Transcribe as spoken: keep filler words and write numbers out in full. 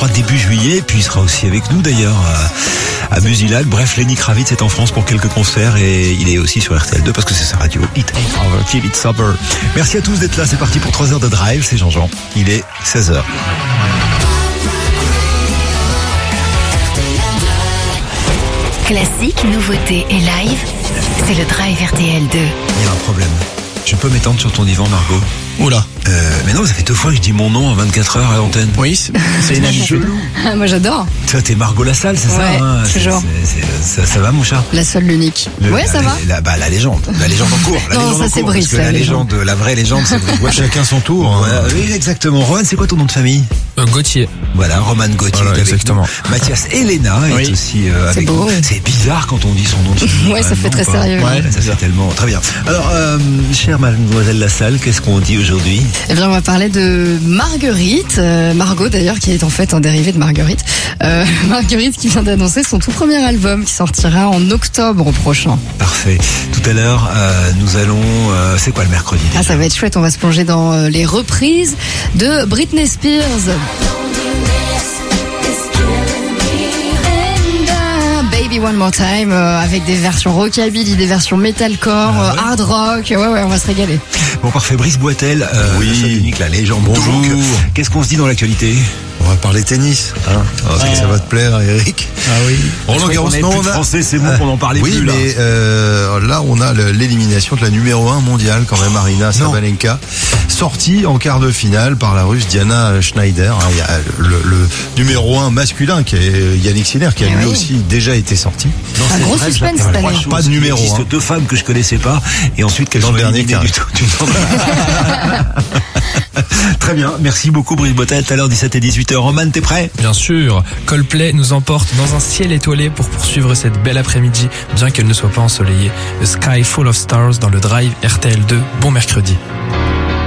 crois, début juillet. Puis il sera aussi avec nous d'ailleurs à, à Musilac. Bref, Lenny Kravitz est en France pour quelques concerts et il est aussi sur R T L deux parce que c'est sa radio. It ain't over till it's over. Merci à tous d'être là. C'est parti pour trois heures de drive. C'est Jean-Jean. Il est seize heures. Classique, nouveauté et live, c'est le Drive R T L deux. Il y a un problème. Je peux m'étendre sur ton divan, Margot? Oula. Euh, mais non, ça fait deux fois que je dis mon nom en vingt-quatre heures à l'antenne. Oui, c'est, c'est une habitude. Moi j'adore. Toi, t'es Margot Lassalle, c'est Ouais, ça hein c'est genre. C'est, c'est, ça, ça va, mon chat? La seule, l'unique. Le- Ouais, ça la, va. La, bah, la légende. La légende en cours. La Non, légende ça, en c'est cours, Brice, parce que la la légende, la vraie légende, c'est Brice Boittel. Chacun son tour. Hein. Voilà, oui, exactement. Rohan, c'est quoi ton nom de famille? Euh, Gauthier. Voilà, Roman Gauthier Voilà, est avec exactement. nous. Mathias Helena est Oui. aussi euh, avec beau. nous. C'est bizarre quand on dit son nom de famille. Ouais, ça quand fait même, très non, pas sérieux. Ouais, ça fait tellement. Très bien. Alors, euh, chère mademoiselle Lassalle, qu'est-ce qu'on dit aujourd'hui? Eh bien, on va parler de Marguerite. Euh, Margot, d'ailleurs, qui est en fait un dérivé de Marguerite. Euh, Marguerite qui vient d'annoncer son tout premier album qui sortira en octobre prochain. Parfait. Tout à l'heure, euh, nous allons... Euh, c'est quoi le mercredi déjà? Ah, ça va être chouette. On va se plonger dans euh, les reprises de Britney Spears. And, uh, Baby One More Time, euh, avec des versions rockabilly, des versions metalcore, Ah ouais. euh, hard rock. Ouais, ouais, on va se régaler. Bon, parfait. Brice Boittel, euh, Oui. le seul unique, la légende. Bonjour. Donc, qu'est-ce qu'on se dit dans l'actualité? On va parler tennis. Hein. Est-ce que ça va te plaire, Eric? Ah oui. Roland Garros, on non, plus on de a- français, c'est bon qu'on en parlait Oui, plus là. mais euh, là, on a le- l'élimination de la numéro un mondiale, quand même, Arina Sabalenka, sortie en quart de finale par la Russe Diana Schneider. Hein, il y a le, le numéro un masculin, qui est Yannick Sinner, qui a Eh lui oui. aussi déjà été sorti. Dans Un cette gros brève, suspense j'apprends cette trois année. choses. Pas de numéro, Il existe hein. deux femmes que je connaissais pas, et ensuite qu'elles Dans sont le dernier éliminées carré. du tout. Tu Très bien, merci beaucoup Brice Boittel. Tout à l'heure dix-sept et dix-huit heures. Roman, t'es prêt? Bien sûr, Coldplay nous emporte dans un ciel étoilé pour poursuivre cette belle après-midi, bien qu'elle ne soit pas ensoleillée. A Sky Full of Stars dans le Drive R T L deux. Bon mercredi.